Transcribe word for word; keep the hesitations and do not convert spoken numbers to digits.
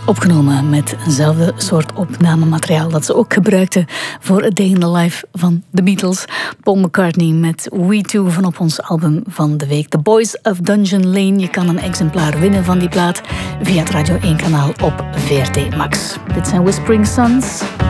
Opgenomen met eenzelfde soort opnamemateriaal dat ze ook gebruikten voor A Day in the Life van The Beatles. Paul McCartney met We Two van op ons album van de week. The Boys of Dungeon Lane. Je kan een exemplaar winnen van die plaat via het Radio één kanaal op V R T Max. Dit zijn Whispering Suns.